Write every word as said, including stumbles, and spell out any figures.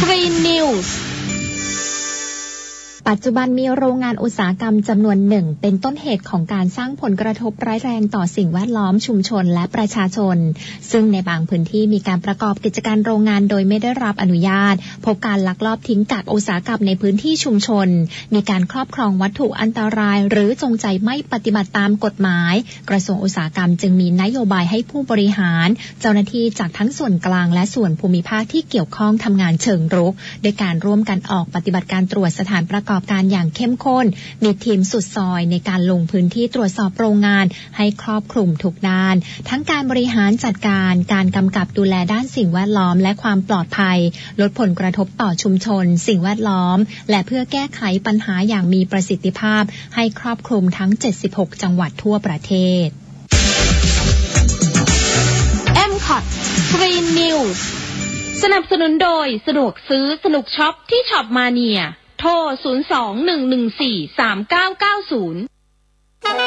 Green News ปัจจุบันมีโรงงานอุตสาหกรรมจำนวนหนึ่งเป็นต้นเหตุของการสร้างผลกระทบร้ายแรงต่อสิ่งแวดล้อมชุมชนและประชาชนซึ่งในบางพื้นที่มีการประกอบกิจการโรงงานโดยไม่ได้รับอนุญาตพบการลักลอบทิ้งกากอุตสาหกรรมในพื้นที่ชุมชนมีการครอบครองวัตถุอันตรายหรือจงใจไม่ปฏิบัติตามกฎหมายกระทรวงอุตสาหกรรมจึงมีนโยบายให้ผู้บริหารเจ้าหน้าที่จากทั้งส่วนกลางและส่วนภูมิภาคที่เกี่ยวข้องทำงานเชิงรุกโดยการร่วมกันออกปฏิบัติการตรวจสถานประกอบการอย่างเข้มข้นมีทีมสุดซอยในการลงพื้นที่ตรวจสอบโรงงานให้ครอบคลุมทุกด้านทั้งการบริหารจัดการการกำกับดูแลด้านสิ่งแวดล้อมและความปลอดภัยลดผลกระทบต่อชุมชนสิ่งแวดล้อมและเพื่อแก้ไขปัญหาอย่างมีประสิทธิภาพให้ครอบคลุมทั้งเจ็ดสิบหกจังหวัดทั่วประเทศเอ็ม คอท Green News สนับสนุนโดยสะดวกซื้อสนุกช็อปที่ช็อปมาเนียโทร ศูนย์ สอง หนึ่ง หนึ่ง สี่ สาม เก้า เก้า ศูนย์